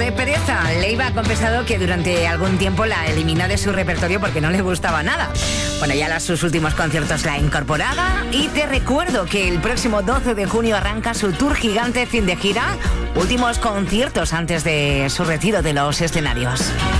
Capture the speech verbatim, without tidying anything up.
de pereza. Leiva ha confesado que durante algún tiempo la eliminó de su repertorio porque no le gustaba nada. Bueno, ya los, sus últimos conciertos la incorporaba. Y te recuerdo que el próximo doce de junio arranca su tour gigante fin de gira. Últimos conciertos antes de su retiro de los escenarios.